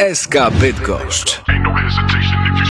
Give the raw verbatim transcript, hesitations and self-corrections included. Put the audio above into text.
S K Bydgoszcz. Ain't no hesitation if you